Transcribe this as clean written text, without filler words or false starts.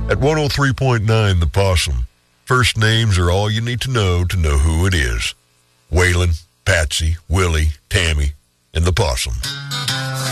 At 103.9 The Possum, first names are all you need to know who it is. Waylon, Patsy, Willie, Tammy, and the Possum.